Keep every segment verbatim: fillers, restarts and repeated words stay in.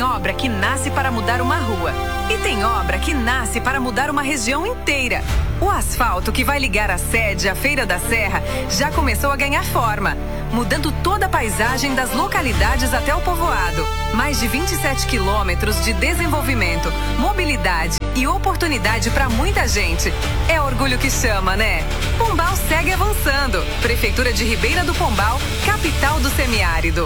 Tem obra que nasce para mudar uma rua. E tem obra que nasce para mudar uma região inteira. O asfalto que vai ligar a sede à Feira da Serra já começou a ganhar forma, mudando toda a paisagem das localidades até o povoado. Mais de vinte e sete quilômetros de desenvolvimento, mobilidade e oportunidade para muita gente. É orgulho que chama, né? Pombal segue avançando. Prefeitura de Ribeira do Pombal, capital do semiárido.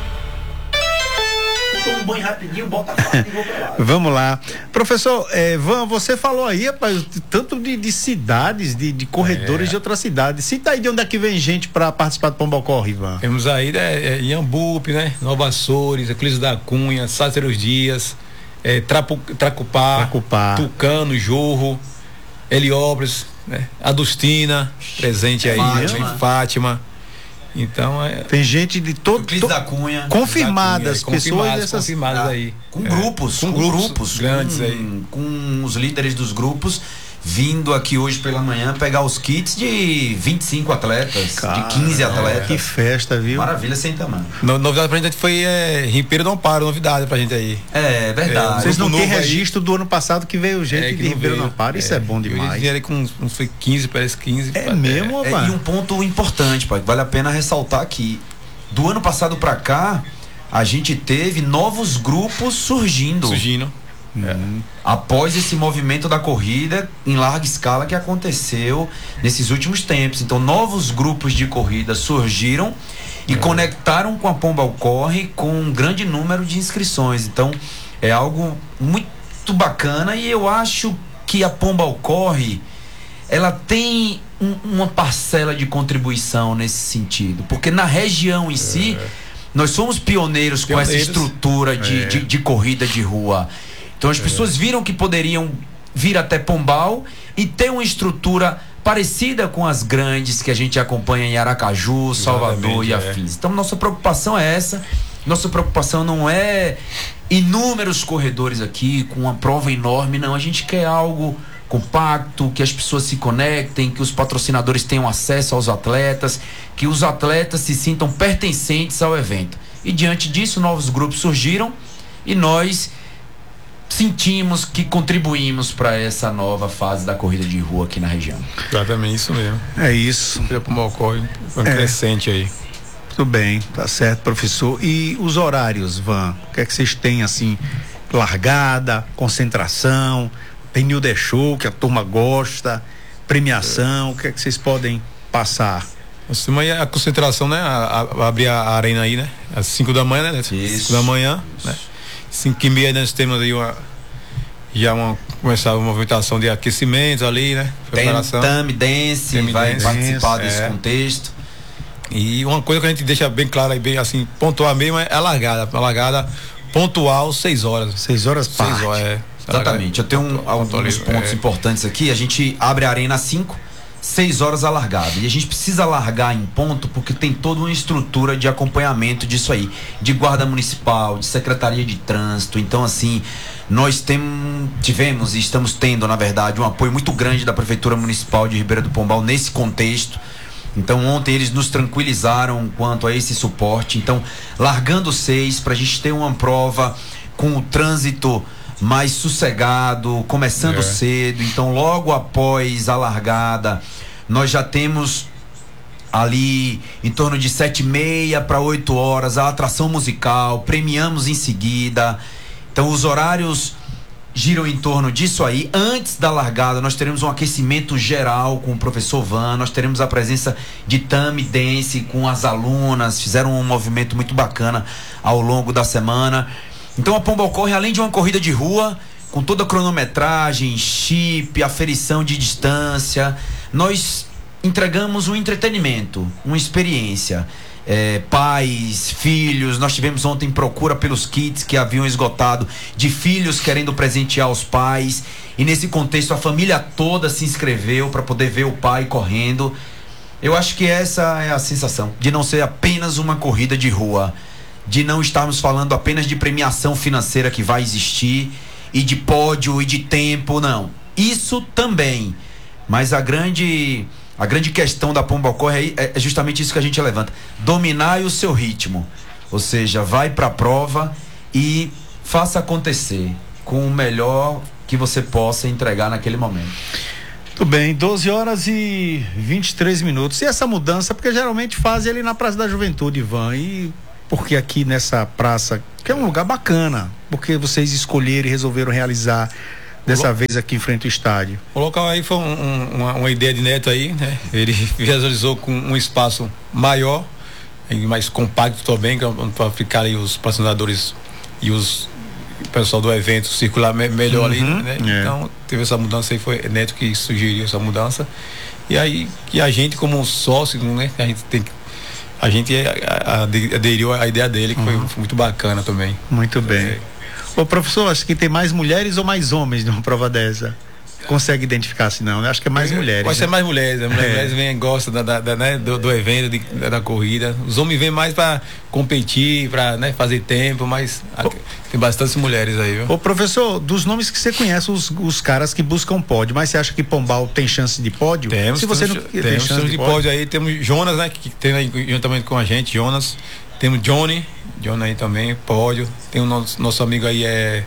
Um banho rapidinho, bota a faca e vou pra lá. Vamos lá. Professor, é, Van, você falou aí, rapaz, tanto de, de cidades, de, de corredores é. de outras cidades. Cita aí de onde é que vem gente para participar do Pombal Corre, Van. Temos aí, né, é, Iambupe, né? Nova Açores, Euclides da Cunha, Sáceros Dias, é, Trapu, Tracupá, Tracupá, Tucano, Jorro, Heliópolis, né? Adustina, presente aí, Fátima. Né? Fátima. Então é. Tem gente de todo. Euclides da Cunha. Confirmadas, da Cunha, pessoas confirmadas, dessas. confirmadas Ah, aí. Com é. grupos, com, com grupos, grupos grandes com, aí. Com os líderes dos grupos vindo aqui hoje pela manhã pegar os kits de vinte e cinco atletas, Cara, de quinze atletas. Que festa, viu? Maravilha sem tamanho. No, novidade pra gente foi é, Ribeiro do Amparo, novidade pra gente aí. É verdade. É, Vocês não têm novo aí. registro do ano passado que veio gente É, de Ribeiro do Amparo, isso é, é bom Eles demais. vieram com não foi quinze, parece quinze. É mesmo, É, rapaz? e um ponto importante, pai, vale a pena ressaltar aqui. Do ano passado pra cá, a gente teve novos grupos surgindo. Surgindo. É. Após esse movimento da corrida em larga escala que aconteceu nesses últimos tempos. Então, novos grupos de corrida surgiram e é. conectaram com a Pombal Corre com um grande número de inscrições. Então, é algo muito bacana e eu acho que a Pombal Corre, ela tem um, uma parcela de contribuição nesse sentido, porque na região em si, é. nós somos pioneiros, pioneiros com essa estrutura de, é. de, de corrida de rua. Então as é. pessoas viram que poderiam vir até Pombal e ter uma estrutura parecida com as grandes que a gente acompanha em Aracaju, Salvador e afins. É. Então nossa preocupação é essa. Nossa preocupação não é inúmeros corredores aqui com uma prova enorme, não. A gente quer algo compacto, que as pessoas se conectem, que os patrocinadores tenham acesso aos atletas, que os atletas se sintam pertencentes ao evento. E diante disso, novos grupos surgiram e nós sentimos que contribuímos para essa nova fase da corrida de rua aqui na região. Exatamente, isso mesmo. É isso. Como ocorre, um é. crescente aí. Tudo bem, tá certo, professor. E os horários, Van? O que é que vocês têm, assim, largada, concentração, tem New The Show, que a turma gosta, premiação, é. o que é que vocês podem passar? A concentração, né? A, a, abrir a arena aí, né? Às cinco da manhã, né? cinco da manhã, né? cinco e meia nós temos aí uma, já uma, começar uma movimentação de aquecimento ali, né? Preparação. Tem Tami Dance, Tami vai Dance, participar é. desse contexto. E uma coisa que a gente deixa bem clara e bem assim, pontuar mesmo é a largada. A largada pontual, seis horas. Seis horas seis horas, é. Exatamente. Eu tenho um, alguns pontos é. importantes aqui. A gente abre a arena às cinco, seis horas a largada. E a gente precisa largar em ponto porque tem toda uma estrutura de acompanhamento disso aí. De guarda municipal, de secretaria de trânsito. Então, assim, nós tem, tivemos e estamos tendo, na verdade, um apoio muito grande da Prefeitura Municipal de Ribeira do Pombal nesse contexto. Então, ontem eles nos tranquilizaram quanto a esse suporte. Então, largando seis, para a gente ter uma prova com o trânsito mais sossegado, começando é. cedo. Então, logo após a largada, nós já temos ali em torno de sete e meia para oito horas a atração musical, premiamos em seguida. Então, os horários giram em torno disso aí. Antes da largada, nós teremos um aquecimento geral com o professor Van, nós teremos a presença de Tami Dance com as alunas, fizeram um movimento muito bacana ao longo da semana. Então a Pombal Corre, além de uma corrida de rua, com toda a cronometragem, chip, aferição de distância, nós entregamos um entretenimento, uma experiência. É, pais, filhos, nós tivemos ontem procura pelos kits que haviam esgotado, de filhos querendo presentear os pais, e nesse contexto a família toda se inscreveu para poder ver o pai correndo. Eu acho que essa é a sensação, de não ser apenas uma corrida de rua, de não estarmos falando apenas de premiação financeira que vai existir e de pódio e de tempo, não. Isso também, mas a grande a grande questão da Pombal Corre é, é justamente isso que a gente levanta: dominar o seu ritmo, ou seja, vai para a prova e faça acontecer com o melhor que você possa entregar naquele momento. Tudo bem, doze horas e vinte e três minutos. E essa mudança, porque geralmente fazem ali na Praça da Juventude, Ivan, e porque aqui nessa praça, que é um lugar bacana, porque vocês escolheram e resolveram realizar dessa lo... vez aqui em frente ao estádio. O local aí foi um, um, uma, uma ideia de Neto aí, né? Ele visualizou com um espaço maior, mais compacto também, para ficar aí os patrocinadores e os o pessoal do evento circular me, melhor uhum, ali, né? É. Então teve essa mudança aí, foi Neto que sugeriu essa mudança. E aí que a gente como sócio, né? A gente tem que a gente aderiu à ideia dele, que uhum. foi, foi muito bacana também. Muito bem. É. Ô professor, acho que tem mais mulheres ou mais homens numa prova dessa? Consegue identificar assim, não? Eu acho que é mais mulheres. Pode né? ser mais mulheres. As mulheres é. vêm, gostam da, da, da, né, do, do evento, de, da, da corrida. Os homens vêm mais para competir, para né, fazer tempo, mas Ô, tem bastante mulheres aí, viu? Ô professor, dos nomes que você conhece, os, os caras que buscam pódio, mas você acha que Pombal tem chance de pódio? Temos. Se você temos, não temos tem chance de, de pódio, pódio aí, temos Jonas, né, que tem aí juntamente com a gente, Jonas. Temos Johnny, Johnny aí também, pódio. Tem o nosso, nosso amigo aí, é...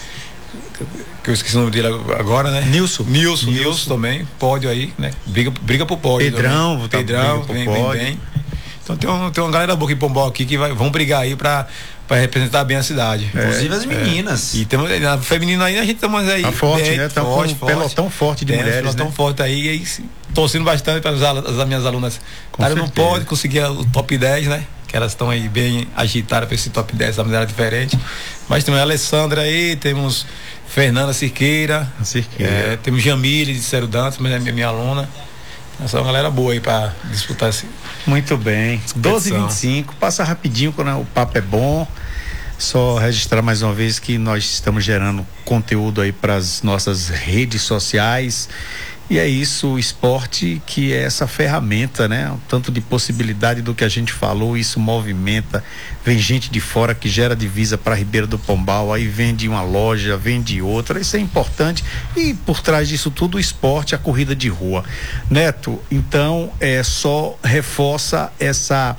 que eu esqueci o nome dele agora, né? Nilson. Nilson, Nilson, Nilson também, pódio aí, né? Briga, briga pro pódio. Pedrão, tá Pedrão, vem, vem bem. Então tem, um, tem uma galera boa aqui em Pombal aqui que vai, vão brigar aí pra, pra representar bem a cidade. É, inclusive as meninas. É. E temos, na feminina aí, a gente estamos aí. Tá forte, bem, né? Tá forte, com um pelotão forte de tem, mulheres, pelotão né? forte aí, e aí torcendo bastante para as, as minhas alunas. Cara, não pode conseguir o top dez, né? Que elas estão aí bem agitadas para esse top dez da maneira diferente. Mas temos a Alessandra aí, temos Fernanda Cirqueira, Cirqueira. É, temos Jamile de Cero Dantas, mas é minha, minha aluna. Essa é uma galera boa aí para disputar esse. Muito bem. doze e vinte e cinco, passa rapidinho quando o papo é bom. Só registrar mais uma vez que nós estamos gerando conteúdo aí para as nossas redes sociais. E é isso, o esporte que é essa ferramenta, né? Um tanto de possibilidade do que a gente falou, isso movimenta, vem gente de fora que gera divisa para Ribeira do Pombal, aí vende uma loja, vende outra, isso é importante. E por trás disso tudo o esporte, a corrida de rua. Neto, então é só reforça essa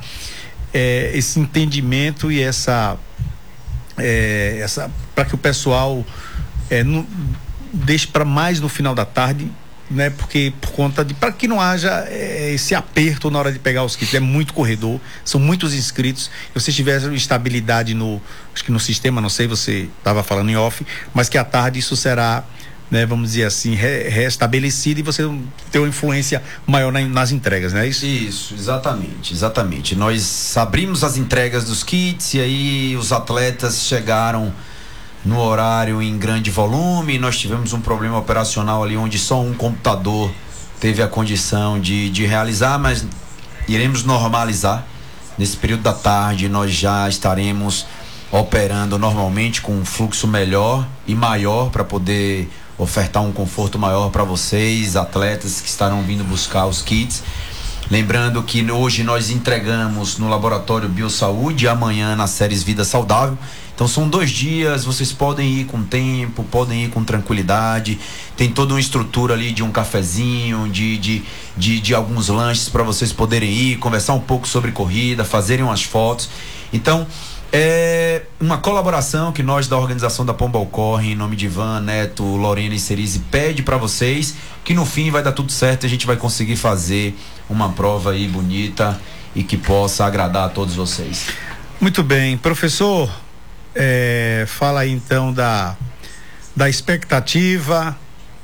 é, esse entendimento e essa é, essa para que o pessoal é, não, deixe para mais no final da tarde, né? Porque por conta de, para que não haja é, esse aperto na hora de pegar os kits, é muito corredor, são muitos inscritos. Se você tiver estabilidade no, acho que no sistema, não sei, você estava falando em off, mas que à tarde isso será, né, vamos dizer assim, re, restabelecido e você ter uma influência maior na, nas entregas, não é isso? Isso, exatamente, exatamente. Nós abrimos as entregas dos kits e aí os atletas chegaram no horário em grande volume. Nós tivemos um problema operacional ali onde só um computador teve a condição de, de realizar, mas iremos normalizar. Nesse período da tarde nós já estaremos operando normalmente com um fluxo melhor e maior para poder ofertar um conforto maior para vocês, atletas que estarão vindo buscar os kits. Lembrando que hoje nós entregamos no Laboratório Biosaúde, amanhã nas séries Vida Saudável. Então são dois dias, vocês podem ir com tempo, podem ir com tranquilidade. Tem toda uma estrutura ali de um cafezinho, de, de, de, de alguns lanches para vocês poderem ir, conversar um pouco sobre corrida, fazerem umas fotos. Então é uma colaboração que nós da organização da Pombal Corre, em nome de Ivan, Neto, Lorena e Cerise, pede para vocês, que no fim vai dar tudo certo e a gente vai conseguir fazer uma prova aí bonita e que possa agradar a todos vocês. Muito bem, professor, é, fala aí então da, da expectativa,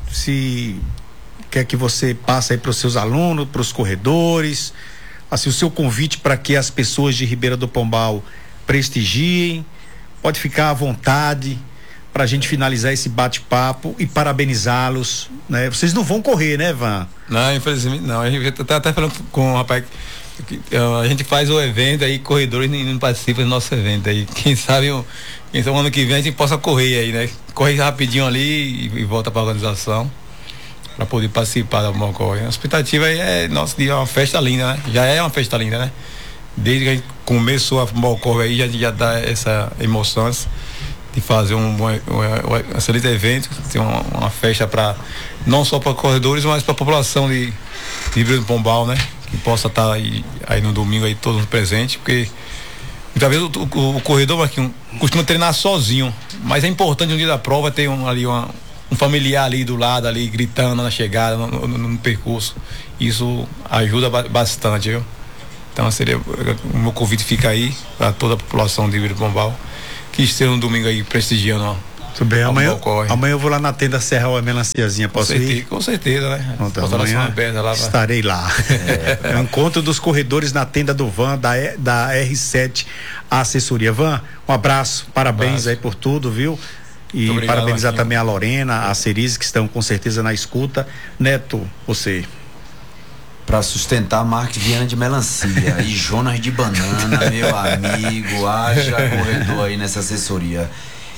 se quer que você passe aí para os seus alunos, para os corredores, assim, o seu convite para que as pessoas de Ribeira do Pombal prestigiem, pode ficar à vontade para a gente finalizar esse bate-papo e parabenizá-los, né? Vocês não vão correr, né, Van? Não, infelizmente não. A gente tá até falando com o rapaz que, que a gente faz o evento aí, corredores não participam do nosso evento aí. Quem sabe o quem sabe, o ano que vem a gente possa correr aí, né? Corre rapidinho ali e, e volta para a organização para poder participar da Pombal Corre. A expectativa aí é, nossa, de uma festa linda, né? Já é uma festa linda, né? Desde que a gente começou a Pombal Corre aí, já, já dá essa emoção de fazer um, um, um, um excelente evento, ter uma, uma festa para não só para corredores, mas para a população de, de Ribeira do Pombal, né? Que possa estar aí, aí no domingo aí todos presentes, porque muitas vezes o, o, o corredor, Marquinhos, costuma treinar sozinho, Mas é importante no dia da prova ter um, ali uma, um familiar ali do lado, ali gritando na chegada, no, no, no percurso. Isso ajuda bastante, viu? Então seria, o meu convite fica aí para toda a população de Vila do Pombal, que esteja no domingo aí prestigiando, ó. Tudo bem, amanhã, amanhã eu vou lá na tenda Serra uma melanciazinha, posso com certeza, ir? Com certeza, né? Pronto, amanhã aberta lá, estarei lá. É, é o encontro dos corredores na tenda do Van, da, da R sete Assessoria. Van, um abraço, parabéns abraço. aí por tudo, viu? E obrigado, parabenizar Marquinhos. também a Lorena, a Cerise, que estão com certeza na escuta. Neto, você... Para sustentar Mark Viana de melancia e Jonas de banana, meu amigo, haja corredor aí nessa assessoria.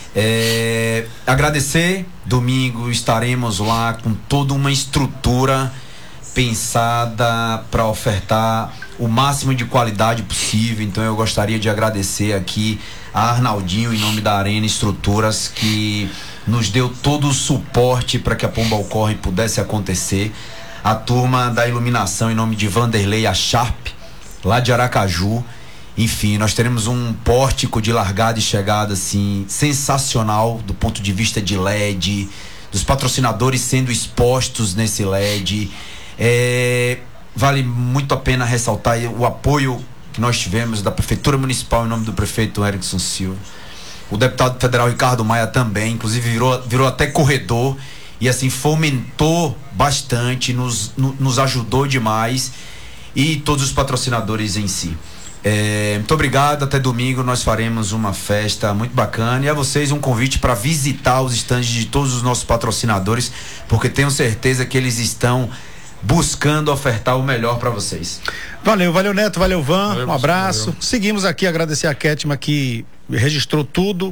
É, agradecer, domingo estaremos lá com toda uma estrutura pensada para ofertar o máximo de qualidade possível. Então eu gostaria de agradecer aqui a Arnaldinho, em nome da Arena Estruturas, que nos deu todo o suporte para que a Pombal Corre pudesse acontecer. A turma da iluminação, em nome de Vanderlei a Sharp, lá de Aracaju. Enfim, nós teremos um pórtico de largada e chegada assim sensacional do ponto de vista de L E D, dos patrocinadores sendo expostos nesse L E D. É, vale muito a pena ressaltar o apoio que nós tivemos da Prefeitura Municipal, em nome do prefeito Erickson Silva. O deputado federal Ricardo Maia também, inclusive virou, virou até corredor e assim fomentou bastante, nos, no, nos ajudou demais, e todos os patrocinadores em si. É, muito obrigado, até domingo nós faremos uma festa muito bacana, e a vocês um convite para visitar os estandes de todos os nossos patrocinadores, porque tenho certeza que eles estão buscando ofertar o melhor para vocês. Valeu, valeu Neto, valeu Van, valeu, um abraço. Valeu. Seguimos aqui, agradecer a Ketma que registrou tudo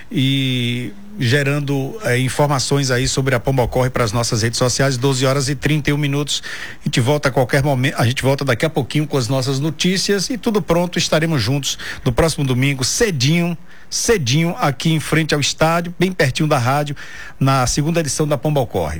e gerando é, informações aí sobre a Pombal Corre para as nossas redes sociais. Doze horas e trinta e um minutos. A gente volta a qualquer momento, a gente volta daqui a pouquinho com as nossas notícias e tudo pronto. Estaremos juntos no próximo domingo, cedinho, cedinho, aqui em frente ao estádio, bem pertinho da rádio, na segunda edição da Pombal Corre.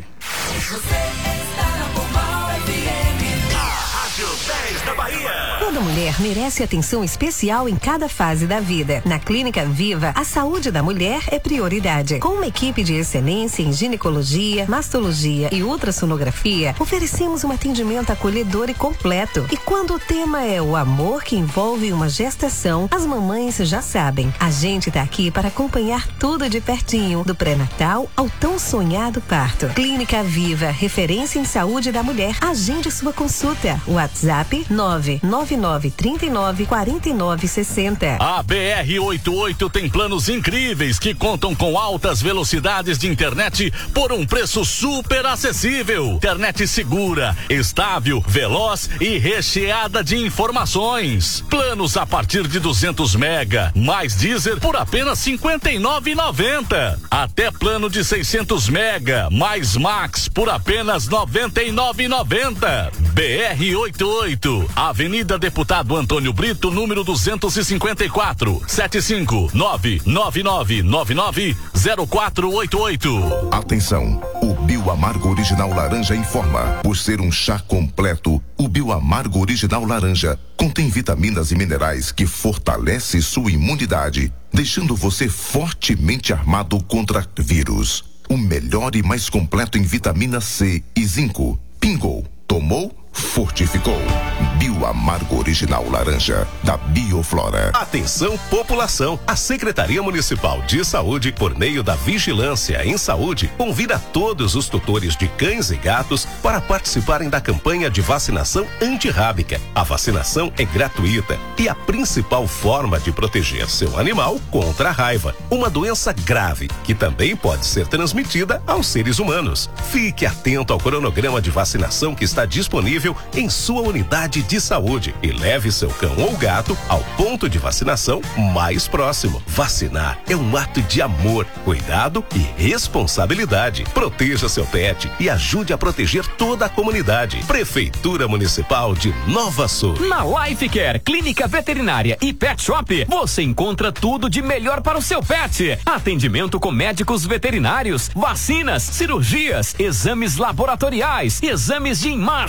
Toda mulher merece atenção especial em cada fase da vida. Na Clínica Viva, a saúde da mulher é prioridade. Com uma equipe de excelência em ginecologia, mastologia e ultrassonografia, oferecemos um atendimento acolhedor e completo. E quando o tema é o amor que envolve uma gestação, as mamães já sabem. A gente tá aqui para acompanhar tudo de pertinho, do pré-natal ao tão sonhado parto. Clínica Viva, referência em saúde da mulher. Agende sua consulta. WhatsApp nove nove nove três nove quatro nove seis zero. A B R oitenta e oito tem planos incríveis que contam com altas velocidades de internet por um preço super acessível. Internet segura, estável, veloz e recheada de informações. Planos a partir de duzentos mega, mais Deezer por apenas cinquenta e nove reais e noventa centavos. Até plano de seiscentos mega, mais Max por apenas noventa e nove reais e noventa centavos. B R oitenta e oito, Avenida Deputado Antônio Brito, número duzentos e cinquenta e quatro, sete cinco nove nove nove nove nove zero quatro oito oito. Atenção, o Bioamargo Original Laranja informa, por ser um chá completo, o Bioamargo Original Laranja contém vitaminas e minerais que fortalece sua imunidade, deixando você fortemente armado contra vírus. O melhor e mais completo em vitamina C e zinco. Pingou, tomou, fortificou. Bioamargo Original Laranja, da Bioflora. Atenção, população! A Secretaria Municipal de Saúde, por meio da Vigilância em Saúde, convida todos os tutores de cães e gatos para participarem da campanha de vacinação antirrábica. A vacinação é gratuita e a principal forma de proteger seu animal contra a raiva, uma doença grave que também pode ser transmitida aos seres humanos. Fique atento ao cronograma de vacinação que está disponível em sua unidade de saúde e leve seu cão ou gato ao ponto de vacinação mais próximo. Vacinar é um ato de amor, cuidado e responsabilidade. Proteja seu pet e ajude a proteger toda a comunidade. Prefeitura Municipal de Nova Sul. Na Life Care, Clínica Veterinária e Pet Shop, você encontra tudo de melhor para o seu pet. Atendimento com médicos veterinários, vacinas, cirurgias, exames laboratoriais, exames de imagem, raio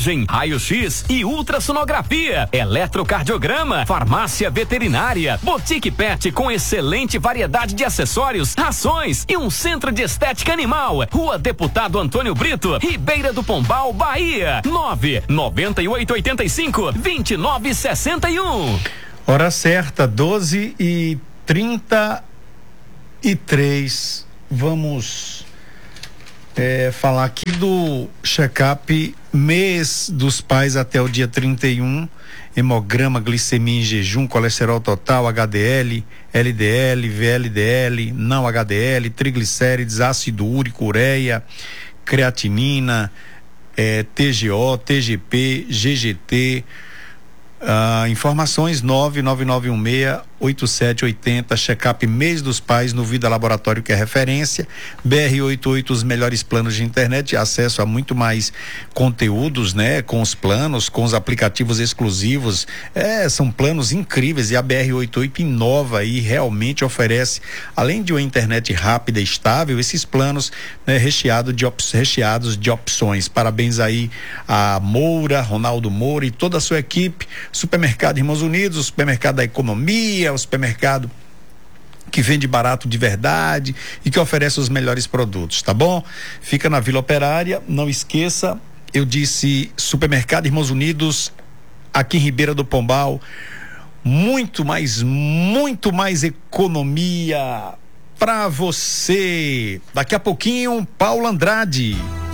raio-x e ultrassonografia, eletrocardiograma, farmácia veterinária, boutique pet com excelente variedade de acessórios, rações e um centro de estética animal. Rua Deputado Antônio Brito, Ribeira do Pombal, Bahia. nove nove oito oito cinco, dois nove seis um. Hora certa, doze e trinta e três. Vamos é, falar aqui do check-up mês dos pais até o dia trinta e um. Hemograma, glicemia em jejum, colesterol total, H D L, L D L, V L D L, não H D L, triglicérides, ácido úrico, ureia, creatinina, é, T G O, T G P, G G T. Uh, informações nove nove nove um seis oito sete oito zero, check-up mês dos pais no Vida Laboratório, que é referência. B R oitenta e oito, os melhores planos de internet, acesso a muito mais conteúdos, né? Com os planos, com os aplicativos exclusivos, é, são planos incríveis, e a B R oitenta e oito inova e realmente oferece, além de uma internet rápida e estável, esses planos, né, recheado de op- recheados de opções. Parabéns aí a Moura, Ronaldo Moura e toda a sua equipe. Supermercado Irmãos Unidos, o supermercado da economia, o supermercado que vende barato de verdade e que oferece os melhores produtos, tá bom? Fica na Vila Operária, não esqueça, eu disse Supermercado Irmãos Unidos, aqui em Ribeira do Pombal, muito mais, muito mais economia pra você. Daqui a pouquinho, Paulo Andrade.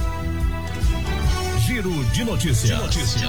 Giro de notícias. Notícia.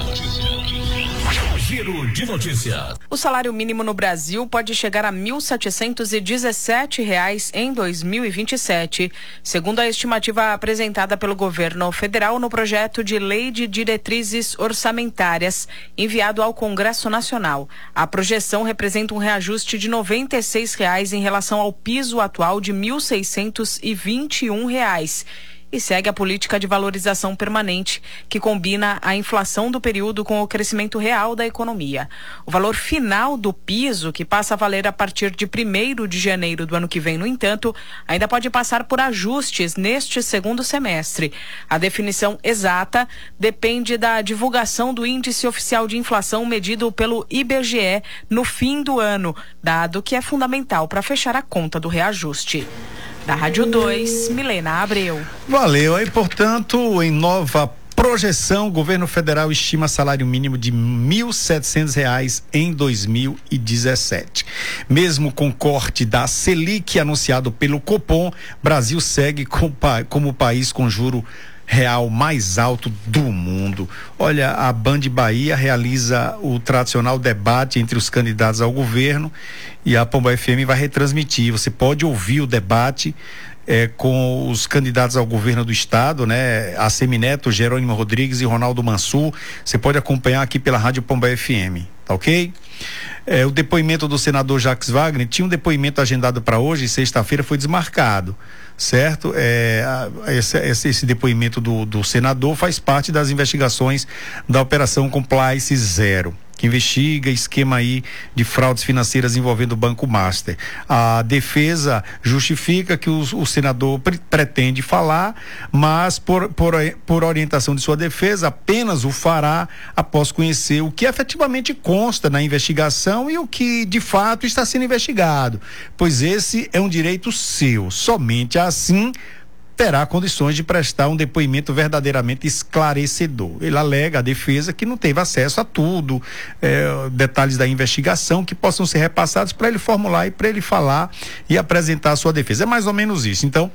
Giro de notícias. O salário mínimo no Brasil pode chegar a mil setecentos e dezessete reais em dois mil e vinte e sete, segundo a estimativa apresentada pelo governo federal no projeto de lei de diretrizes orçamentárias enviado ao Congresso Nacional. A projeção representa um reajuste de noventa e seis reais em relação ao piso atual de mil seiscentos e vinte e um reais. E segue a política de valorização permanente, que combina a inflação do período com o crescimento real da economia. O valor final do piso, que passa a valer a partir de primeiro de janeiro do ano que vem, no entanto, ainda pode passar por ajustes neste segundo semestre. A definição exata depende da divulgação do Índice Oficial de Inflação medido pelo I B G E no fim do ano, dado que é fundamental para fechar a conta do reajuste. Da Rádio dois, Milena Abreu. Valeu. Aí, portanto, em nova projeção, o governo federal estima salário mínimo de mil e setecentos reais em dois mil e dezessete. Mesmo com corte da Selic anunciado pelo Copom, Brasil segue com, como o país com juro real mais alto do mundo. Olha, a Band Bahia realiza o tradicional debate entre os candidatos ao governo e a Pombal F M vai retransmitir. Você pode ouvir o debate é, com os candidatos ao governo do estado, né? A Semineto, Jerônimo Rodrigues e Ronaldo Mansur. Você pode acompanhar aqui pela Rádio Pombal F M, tá ok? É, o depoimento do senador Jacques Wagner tinha um depoimento agendado para hoje, sexta-feira, foi desmarcado, certo? É, esse, esse, esse depoimento do, do senador faz parte das investigações da Operação Compliance Zero, que investiga esquema aí de fraudes financeiras envolvendo o Banco Master. A defesa justifica que o, o senador pre- pretende falar, mas por, por, por orientação de sua defesa, apenas o fará após conhecer o que efetivamente consta na investigação e o que de fato está sendo investigado, pois esse é um direito seu. Somente assim terá condições de prestar um depoimento verdadeiramente esclarecedor. Ele alega, a defesa, que não teve acesso a tudo, é, detalhes da investigação que possam ser repassados para ele formular e para ele falar e apresentar a sua defesa. É mais ou menos isso. Então,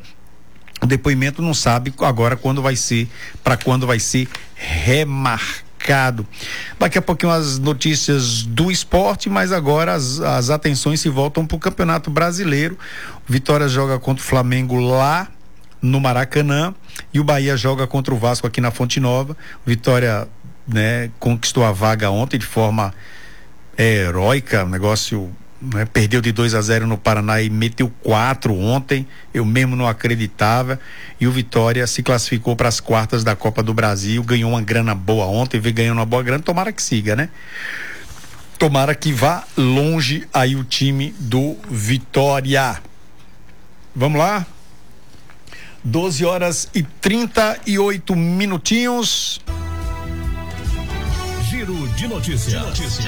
o depoimento não sabe agora quando vai ser, para quando vai ser remarcado. Daqui a pouquinho as notícias do esporte, mas agora as, as atenções se voltam para o Campeonato Brasileiro. O Vitória joga contra o Flamengo lá no Maracanã e o Bahia joga contra o Vasco aqui na Fonte Nova. O Vitória, né, conquistou a vaga ontem de forma é, heróica, negócio, né, perdeu de dois a zero no Paraná e meteu quatro ontem, eu mesmo não acreditava, e o Vitória se classificou para as quartas da Copa do Brasil, ganhou uma grana boa ontem, veio ganhando uma boa grana, tomara que siga, né? Tomara que vá longe aí o time do Vitória. Vamos lá? doze horas e trinta e oito minutinhos. Giro de notícias.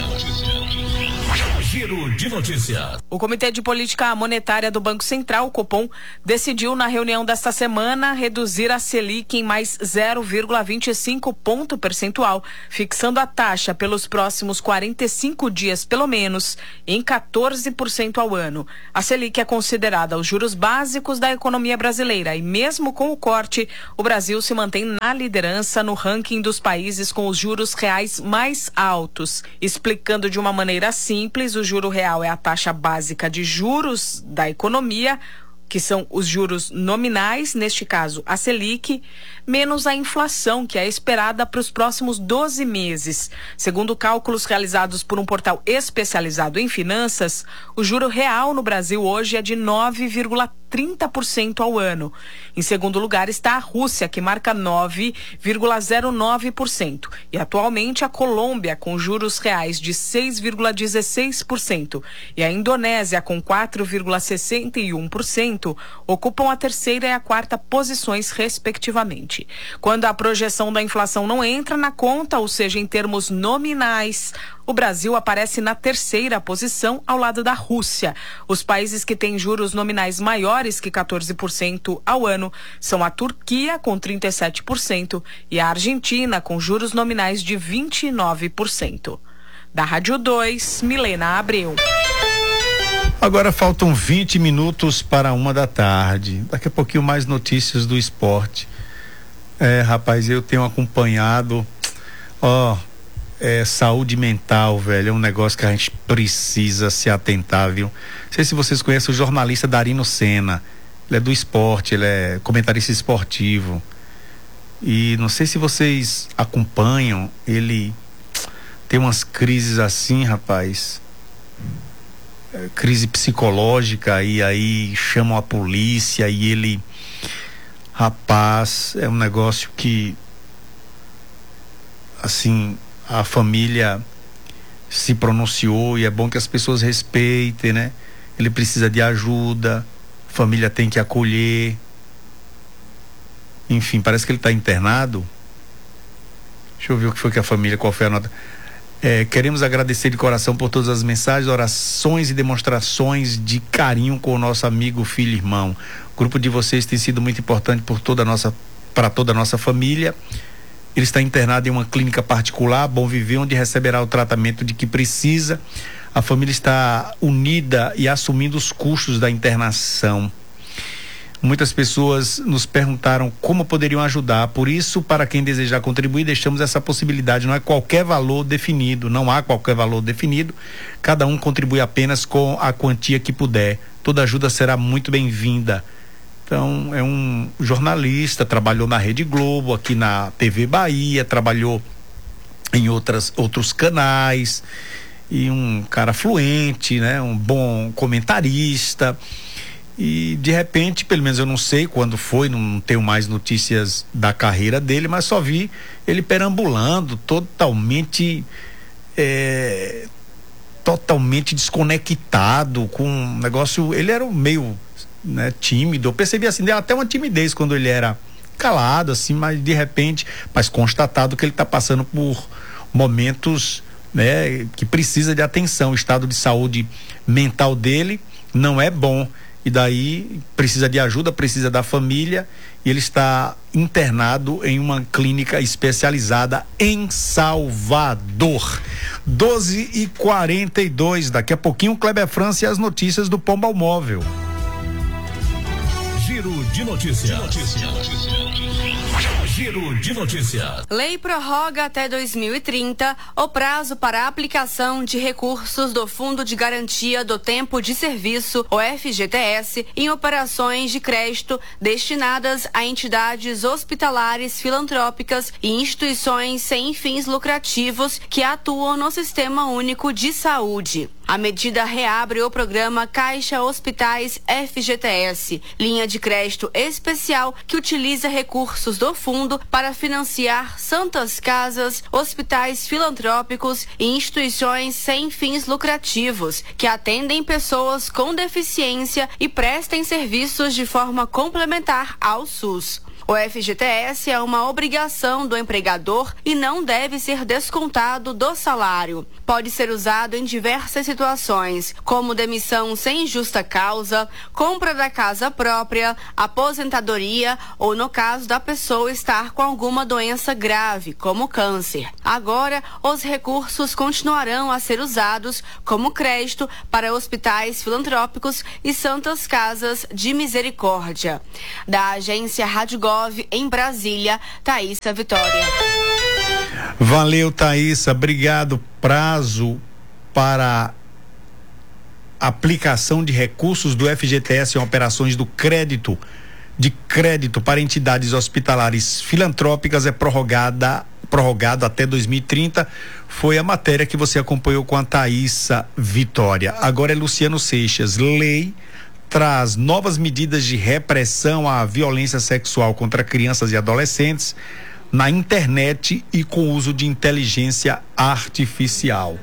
Giro de notícias. O Comitê de Política Monetária do Banco Central, o Copom, decidiu na reunião desta semana reduzir a Selic em mais zero vírgula vinte e cinco ponto percentual, fixando a taxa pelos próximos quarenta e cinco dias, pelo menos, em quatorze por cento ao ano. A Selic é considerada os juros básicos da economia brasileira e, mesmo com o corte, o Brasil se mantém na liderança no ranking dos países com os juros reais mais altos. Explicando de uma maneira simples, o juro real é a taxa básica de juros da economia, que são os juros nominais, neste caso a Selic, menos a inflação, que é esperada para os próximos doze meses. Segundo cálculos realizados por um portal especializado em finanças, o juro real no Brasil hoje é de nove vírgula trinta por cento ao ano. Em segundo lugar está a Rússia, que marca nove vírgula zero nove por cento. E atualmente a Colômbia, com juros reais de seis vírgula dezesseis por cento. E a Indonésia, com quatro vírgula sessenta e um por cento, ocupam a terceira e a quarta posições, respectivamente. Quando a projeção da inflação não entra na conta, ou seja, em termos nominais, o Brasil aparece na terceira posição ao lado da Rússia. Os países que têm juros nominais maiores que quatorze por cento ao ano são a Turquia, com trinta e sete por cento, e a Argentina, com juros nominais de vinte e nove por cento. Da Rádio dois, Milena Abreu. Agora faltam vinte minutos para uma da tarde. Daqui a pouquinho mais notícias do esporte. É, rapaz, eu tenho acompanhado, ó, é, saúde mental, velho, é um negócio que a gente precisa se atentar, viu? Não sei se vocês conhecem o jornalista Darino Senna. Ele é do esporte, ele é comentarista esportivo. E não sei se vocês acompanham, ele tem umas crises assim, rapaz, é, crise psicológica, e aí chamam a polícia e ele, rapaz, é um negócio que, assim, a família se pronunciou e é bom que as pessoas respeitem, né? Ele precisa de ajuda, a família tem que acolher. Enfim, parece que ele está internado. Deixa eu ver o que foi que a família, qual foi a nota. É, queremos agradecer de coração por todas as mensagens, orações e demonstrações de carinho com o nosso amigo, filho e irmão. O grupo de vocês tem sido muito importante por toda a nossa, para toda a nossa família. Ele está internado em uma clínica particular, Bom Viver, onde receberá o tratamento de que precisa. A família está unida e assumindo os custos da internação. Muitas pessoas nos perguntaram como poderiam ajudar. Por isso, para quem desejar contribuir, deixamos essa possibilidade. Não é qualquer valor definido, não há qualquer valor definido. Cada um contribui apenas com a quantia que puder. Toda ajuda será muito bem-vinda. Então, é um jornalista, trabalhou na Rede Globo, aqui na T V Bahia, trabalhou em outras, outros canais, e um cara fluente, né? Um bom comentarista. E de repente, pelo menos eu não sei quando foi, não tenho mais notícias da carreira dele, mas só vi ele perambulando totalmente é, totalmente desconectado com um negócio. Ele era meio, né, tímido, eu percebi assim, até uma timidez quando ele era calado assim, mas de repente, mas constatado que ele está passando por momentos, né, que precisa de atenção. O estado de saúde mental dele não é bom, e daí precisa de ajuda, precisa da família, e ele está internado em uma clínica especializada em Salvador. doze e quarenta e dois, daqui a pouquinho o Kleber França e as notícias do Pombal Móvel. Giro de notícias. De notícias. Giro de notícias. Lei prorroga até dois mil e trinta o prazo para a aplicação de recursos do Fundo de Garantia do Tempo de Serviço, o F G T S, em operações de crédito destinadas a entidades hospitalares, filantrópicas e instituições sem fins lucrativos que atuam no Sistema Único de Saúde. A medida reabre o programa Caixa Hospitais F G T S, linha de crédito especial que utiliza recursos do fundo para financiar santas casas, hospitais filantrópicos e instituições sem fins lucrativos que atendem pessoas com deficiência e prestem serviços de forma complementar ao SUS. O F G T S é uma obrigação do empregador e não deve ser descontado do salário. Pode ser usado em diversas situações, como demissão sem justa causa, compra da casa própria, aposentadoria ou no caso da pessoa estar com alguma doença grave, como câncer. Agora, os recursos continuarão a ser usados como crédito para hospitais filantrópicos e santas casas de misericórdia. Da agência Rádio Gov em Brasília, Thaísa Vitória. Valeu, Thaísa. Obrigado. Prazo para aplicação de recursos do F G T S em operações do crédito, de crédito para entidades hospitalares filantrópicas é prorrogada, prorrogado até dois mil e trinta. Foi a matéria que você acompanhou com a Thaísa Vitória. Agora é Luciano Seixas. Lei traz novas medidas de repressão à violência sexual contra crianças e adolescentes na internet e com uso de inteligência artificial.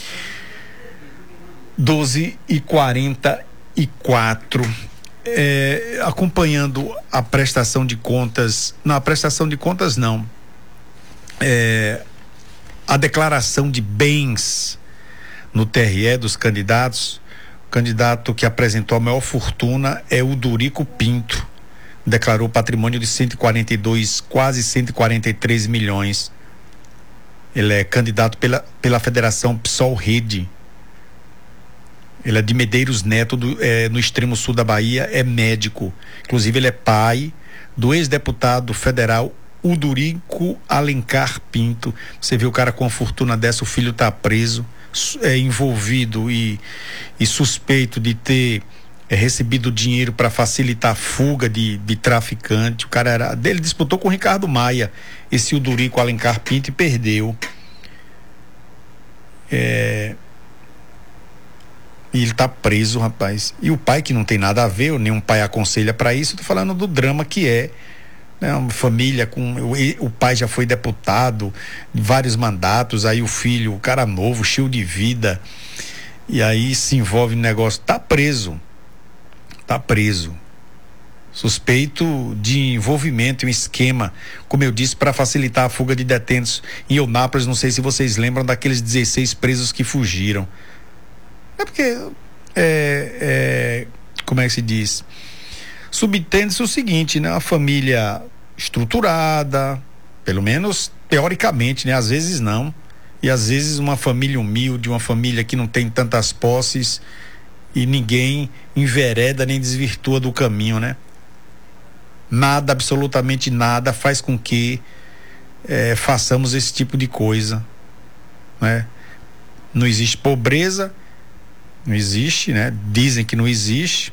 doze e quarenta e quatro. É, acompanhando a prestação de contas, não, a prestação de contas não, é, a declaração de bens no T R E dos candidatos. O candidato que apresentou a maior fortuna é o Durico Pinto, declarou patrimônio de cento e quarenta e dois, quase cento e quarenta e três milhões. Ele é candidato pela, pela Federação PSOL Rede. Ele é de Medeiros Neto, do, é, no extremo sul da Bahia, é médico. Inclusive, ele é pai do ex-deputado federal Udurico Alencar Pinto. Você vê o cara com a fortuna dessa, o filho está preso, é envolvido e, e suspeito de ter é, recebido dinheiro para facilitar a fuga de, de traficante. O cara era dele, disputou com o Ricardo Maia, esse Udurico Alencar Pinto, e perdeu. É... E ele tá preso, rapaz. E o pai, que não tem nada a ver, nenhum pai aconselha para isso. Eu tô falando do drama que é, né? Uma família com... O, o pai já foi deputado, vários mandatos, aí o filho, o cara novo, cheio de vida, e aí se envolve no negócio. Tá preso. Tá preso. Suspeito de envolvimento em um esquema, como eu disse, para facilitar a fuga de detentos em Eunápolis. Não sei se vocês lembram daqueles dezesseis presos que fugiram. É porque, é, é, como é que se diz? Subtende-se o seguinte, né? Uma família estruturada, pelo menos teoricamente, né? Às vezes não. E às vezes uma família humilde, uma família que não tem tantas posses e ninguém envereda nem desvirtua do caminho, né? Nada, absolutamente nada faz com que é, façamos esse tipo de coisa, né? Não existe pobreza. Não existe, né? Dizem que não existe.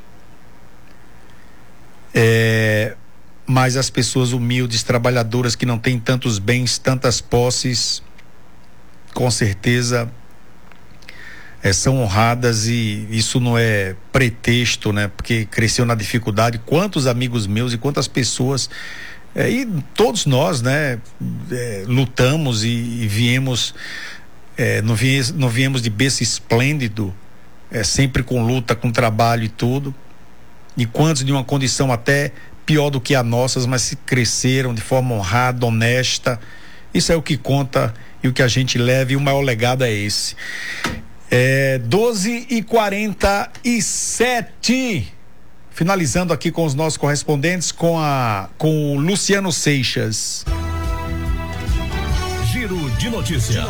É, mas as pessoas humildes, trabalhadoras, que não têm tantos bens, tantas posses, com certeza é, são honradas, e isso não é pretexto, né? Porque cresceu na dificuldade. Quantos amigos meus e quantas pessoas, é, e todos nós, né? É, lutamos e, e viemos, é, não, viemos, não viemos de berço esplêndido, é, sempre com luta, com trabalho e tudo, e quantos de uma condição até pior do que a nossas, mas se cresceram de forma honrada, honesta. Isso é o que conta e o que a gente leva, e o maior legado é esse. É, doze e quarenta e sete, finalizando aqui com os nossos correspondentes, com a com o Luciano Seixas. Giro de notícias.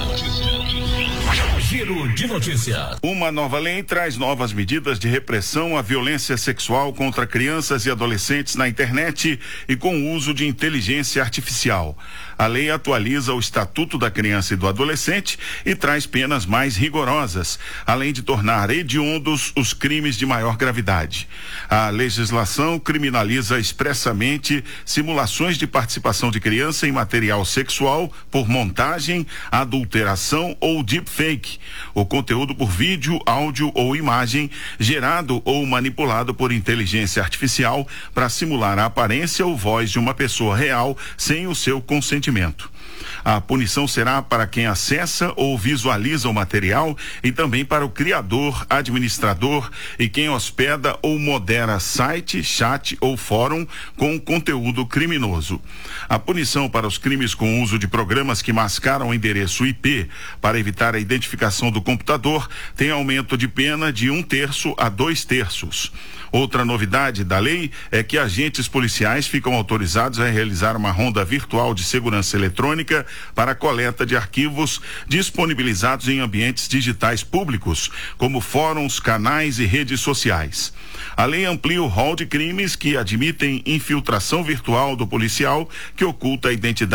Giro de notícias. Uma nova lei traz novas medidas de repressão à violência sexual contra crianças e adolescentes na internet e com o uso de inteligência artificial. A lei atualiza o Estatuto da Criança e do Adolescente e traz penas mais rigorosas, além de tornar hediondos os crimes de maior gravidade. A legislação criminaliza expressamente simulações de participação de criança em material sexual por montagem, adulteração ou deepfake. O conteúdo por vídeo, áudio ou imagem gerado ou manipulado por inteligência artificial para simular a aparência ou voz de uma pessoa real sem o seu consentimento. A punição será para quem acessa ou visualiza o material e também para o criador, administrador e quem hospeda ou modera site, chat ou fórum com conteúdo criminoso. A punição para os crimes com uso de programas que mascaram o endereço I P para evitar a identificação do computador tem aumento de pena de um terço a dois terços. Outra novidade da lei é que agentes policiais ficam autorizados a realizar uma ronda virtual de segurança eletrônica para a coleta de arquivos disponibilizados em ambientes digitais públicos, como fóruns, canais e redes sociais. A lei amplia o rol de crimes que admitem infiltração virtual do policial que oculta a identidade